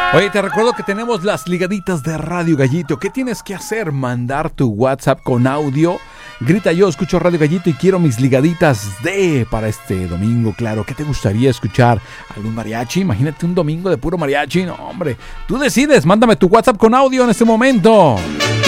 Oye, te recuerdo que tenemos las ligaditas de Radio Gallito. ¿Qué tienes que hacer? Mandar tu WhatsApp con audio. Grita: yo escucho Radio Gallito y quiero mis ligaditas para este domingo. Claro, ¿qué te gustaría escuchar? ¿Algún mariachi? Imagínate un domingo de puro mariachi. No, hombre, tú decides. Mándame tu WhatsApp con audio en este momento.